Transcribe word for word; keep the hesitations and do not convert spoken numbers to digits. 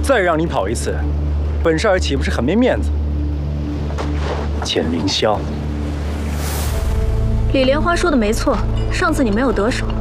再让你跑一次，本少爷岂不是很没面子？简凌霄， 李莲花说的没错，上次你没有得手，